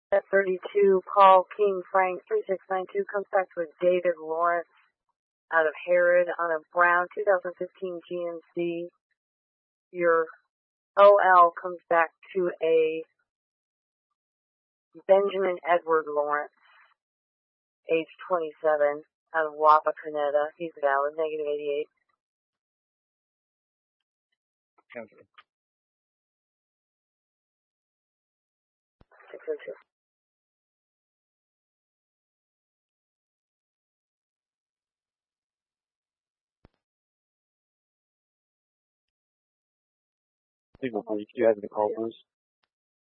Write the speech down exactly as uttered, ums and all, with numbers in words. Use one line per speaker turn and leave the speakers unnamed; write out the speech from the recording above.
At thirty-two, Paul King Frank three six nine two comes back to a David Lawrence out of Herod on a Brown two thousand fifteen G M C. Your O L comes back to a Benjamin Edward Lawrence, age twenty-seven, out of Wapakoneta. He's valid, negative eighty-eight.
Cancel.
six oh two.
People, please. Do you have any call, please?